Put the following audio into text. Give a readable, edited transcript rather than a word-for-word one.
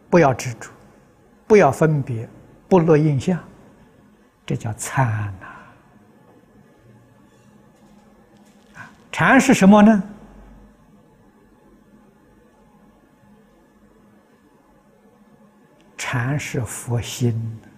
不要执着，不要分别，不落印象，这叫参呐。禅是什么呢？禅是佛心。